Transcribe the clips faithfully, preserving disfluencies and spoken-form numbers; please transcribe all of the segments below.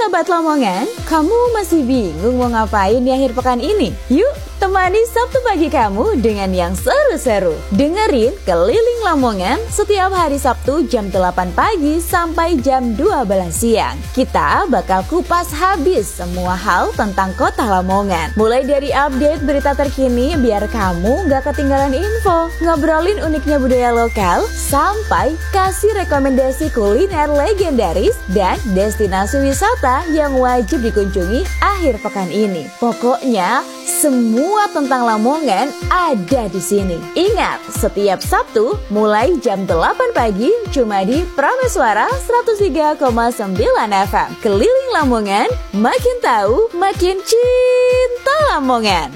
Sobat Lamongan, kamu masih bingung mau ngapain di akhir pekan ini? Yuk, temani Sabtu pagi kamu dengan yang seru-seru. Dengerin Keliling Lamongan setiap hari Sabtu jam delapan pagi sampai jam dua belas siang. Kita bakal kupas habis semua hal tentang kota Lamongan. Mulai dari update berita terkini biar kamu gak ketinggalan info, ngobrolin uniknya budaya lokal, sampai kasih rekomendasi kuliner legendaris dan destinasi wisata yang wajib dikunjungi akhir pekan ini. Pokoknya semua tentang Lamongan ada di sini. Ingat, setiap Sabtu mulai jam delapan pagi cuma di Prameswara seratus tiga koma sembilan F M. Keliling Lamongan, makin tahu, makin cinta Lamongan.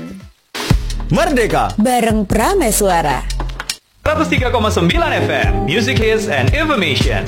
Merdeka Bareng Prameswara seratus tiga koma sembilan F M, Music Hits and Information.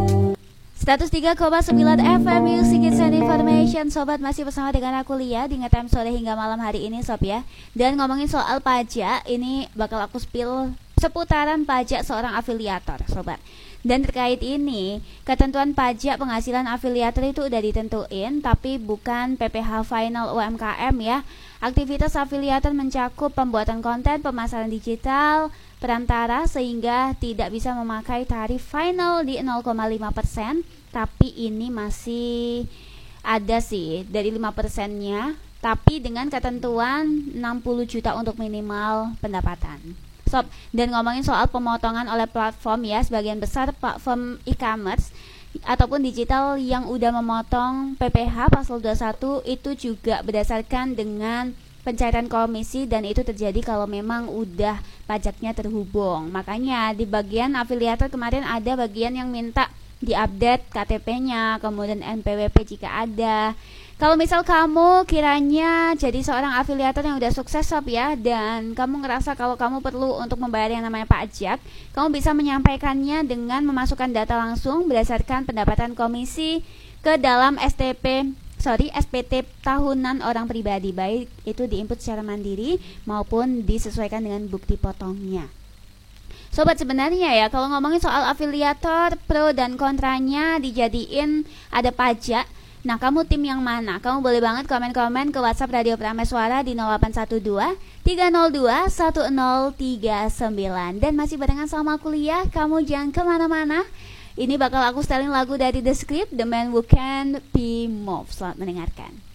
seratus tiga koma sembilan F M Music Hits and Information. Sobat, masih bersama dengan aku Lia di Ngetime sore hingga malam hari ini sob ya. Dan ngomongin soal pajak, ini bakal aku spill seputaran pajak seorang afiliator sobat. Dan terkait ini, ketentuan pajak penghasilan afiliator itu udah ditentuin, tapi bukan P P H final U M K M ya. Aktivitas afiliator mencakup pembuatan konten, pemasaran digital, perantara, sehingga tidak bisa memakai tarif final di nol koma lima persen. Tapi ini masih ada sih dari lima persennya, tapi dengan ketentuan enam puluh juta untuk minimal pendapatan sob. Dan ngomongin soal pemotongan oleh platform ya, sebagian besar platform e-commerce ataupun digital yang udah memotong P P H pasal dua puluh satu itu juga berdasarkan dengan pencairan komisi, dan itu terjadi kalau memang udah pajaknya terhubung. Makanya di bagian afiliator kemarin ada bagian yang minta diupdate K T P-nya, kemudian N P W P jika ada. Kalau misal kamu kiranya jadi seorang afiliator yang udah sukses sob ya, dan kamu ngerasa kalau kamu perlu untuk membayar yang namanya pajak, kamu bisa menyampaikannya dengan memasukkan data langsung berdasarkan pendapatan komisi ke dalam S T P sorry S P T tahunan orang pribadi, baik itu diinput secara mandiri maupun disesuaikan dengan bukti potongnya. Sobat, sebenarnya ya kalau ngomongin soal afiliator, pro dan kontranya dijadiin ada pajak. Nah, kamu tim yang mana? Kamu boleh banget komen-komen ke WhatsApp Radio Prameswara di nol delapan satu dua tiga nol dua satu nol tiga sembilan. Dan masih barengan sama kuliah, kamu jangan kemana-mana. Ini bakal aku setelin lagu dari The Script, The Man Who Can't Be Moved. Selamat mendengarkan.